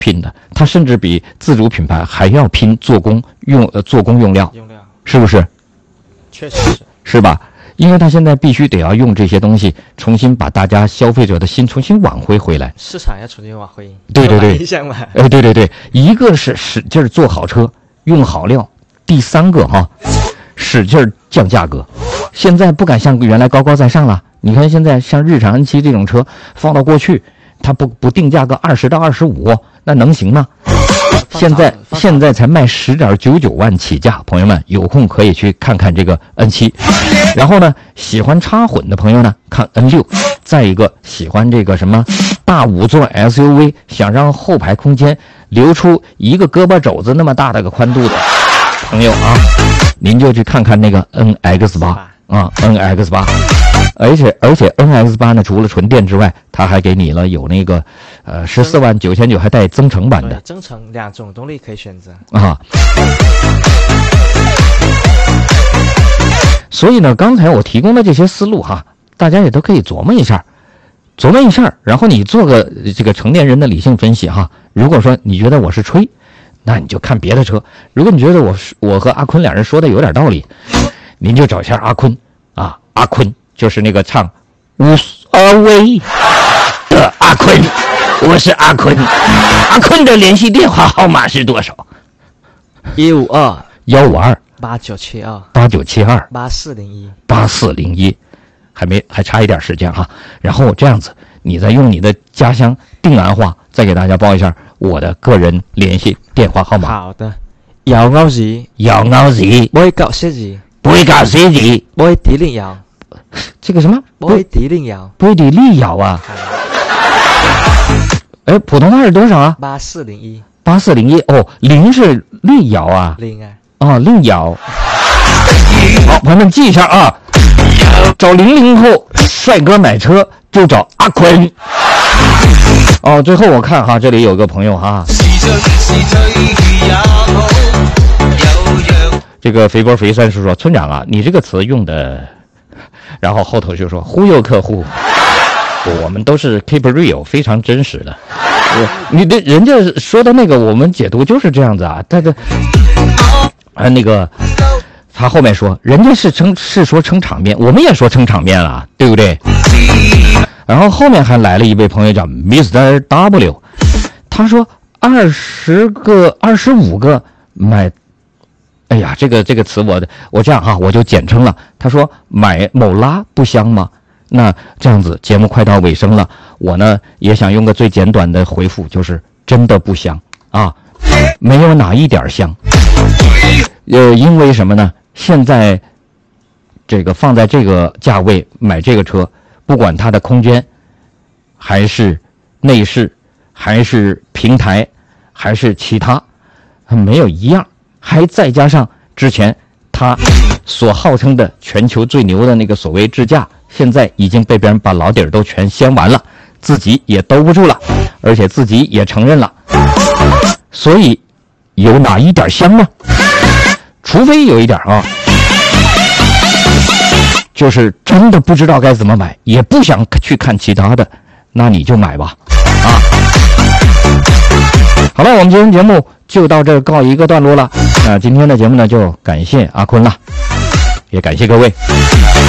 拼的，它甚至比自主品牌还要拼做工用料，是不是？ 确实是吧？因为它现在必须得要用这些东西，重新把大家消费者的心重新挽回回来， 市场要重新挽回。 对，对，一个是使劲做好车，用好料，第三个使劲降价格。现在不敢像原来高高在上了。你看现在像日产 N7 这种车，放到过去，它不定价个20到25，那能行吗？现在才卖10.99万起价，朋友们有空可以去看看这个 N7。然后呢，喜欢插混的朋友呢，看 N6。再一个，喜欢这个什么大5座 SUV， 想让后排空间留出一个胳膊肘子那么大的个宽度的朋友啊，您就去看看那个 NX8 啊 ，NX8。而且 NX8 呢，除了纯电之外，它还给你了有那个14.99万，还带增程版的。 增程2种动力可以选择啊。所以呢，刚才我提供的这些思路大家也都可以琢磨一下，然后你做个这个成年人的理性分析如果说你觉得我是吹，那你就看别的车；如果你觉得我和阿坤两人说的有点道理，您就找一下阿坤啊，阿坤。就是那个唱无所谓的阿坤，我是阿坤。阿坤的联系电话号码是多少 ？152 8972 8401，还差一点时间然后这样子，你再用你的家乡定安话再给大家报一下我的个人联系电话号码。 好的，姚歐子， 杯九寫字， 杯地令姚。 这个什么杯底令窑啊？哎，普通话是多少啊？8401哦，零是令窑啊？令窑。好，朋友们记一下啊，找00后帅哥买车就找阿坤。哦，最后我看这里有个朋友这个肥波肥酸是说，村长啊，你这个词用的。然后后头就说忽悠客户，我们都是 keep real， 非常真实的。你的人家说的那个，我们解读就是这样子啊。那个他后面说，人家是说撑场面，我们也说撑场面了，对不对？然后后面还来了一位朋友叫 Mr. W， 他说25个买。哎呀，这个词我这样我就简称了。他说买某拉不香吗？那这样子，节目快到尾声了，我呢也想用个最简短的回复，就是真的不香没有哪一点香。因为什么呢？现在这个放在这个价位买这个车，不管它的空间，还是内饰，还是平台，还是其他，没有一样。还再加上之前他所号称的全球最牛的那个所谓智驾，现在已经被别人把老底儿都全掀完了，自己也兜不住了，而且自己也承认了。所以有哪一点香呢？除非有一点就是真的不知道该怎么买，也不想去看其他的，那你就买吧好了，我们今天节目就到这儿告一个段落了。那今天的节目呢，就感谢阿坤了，也感谢各位。